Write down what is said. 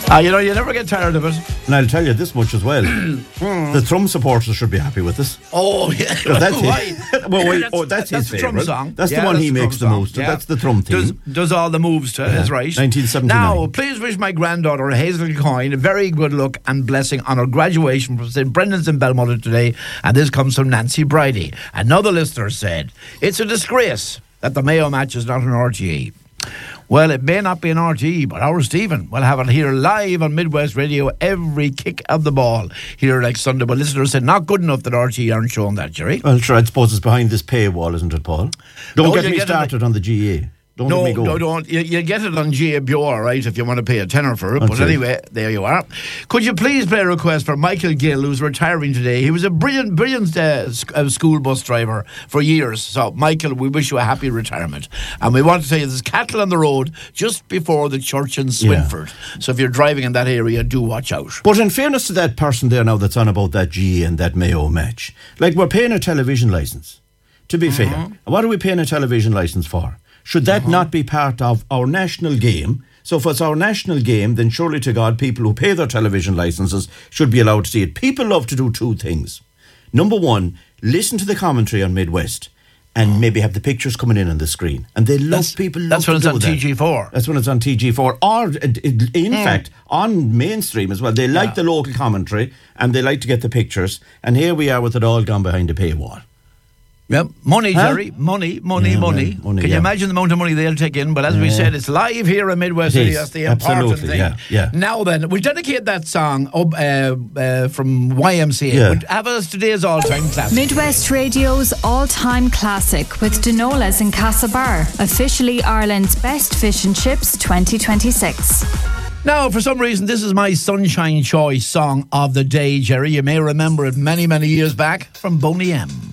You never get tired of it. And I'll tell you this much as well. The Thrum supporters should be happy with this. Oh, yeah. That's his Thrum song. That's the one he makes the most. Yeah. That's the Thrum theme. Does all the moves to is right. 1979. Now, please wish my granddaughter, Hazel Coyne, a very good luck and blessing on her graduation from St. Brendan's in Belmont today. And this comes from Nancy Bridie. Another listener said, it's a disgrace that the Mayo match is not an RTE. Well, it may not be an RTE, but our Stephen will have it here live on Midwest Radio every kick of the ball here next Sunday. But listeners said not good enough that RTE aren't showing that, Jerry. Well, sure, I suppose it's behind this paywall, isn't it, Paul? Don't get me started on the GA. Don't let me go. Don't. You get it on GABO, right, if you want to pay a tenner for it. But anyway, there you are. Could you please play a request for Michael Gill, who's retiring today? He was a brilliant school bus driver for years. So, Michael, we wish you a happy retirement. And we want to tell you there's cattle on the road just before the church in Swinford. Yeah. So if you're driving in that area, do watch out. But in fairness to that person there now that's on about that GA and that Mayo match, like we're paying a television licence, to be fair. What are we paying a television licence for? Should that not be part of our national game? So if it's our national game, then surely to God, people who pay their television licences should be allowed to see it. People love to do two things. Number one, listen to the commentary on Midwest and maybe have the pictures coming in on the screen. And they love people. That's when it's on TG4. That's when it's on TG4. Or, in fact, on mainstream as well. They like the local commentary and they like to get the pictures. And here we are with it all gone behind the paywall. Yep, money, Jerry. Money. Can you imagine the amount of money they'll take in? But as we said, it's live here in Midwest City. That's the important thing. Yeah. Now then, we'll dedicate that song from YMCA. Yeah. We'll have us today's all-time classic. Midwest Radio's all-time classic with Denola's in Castlebar. Officially Ireland's best fish and chips 2026. Now, for some reason, this is my Sunshine Choice song of the day, Jerry. You may remember it many, many years back from Boney M.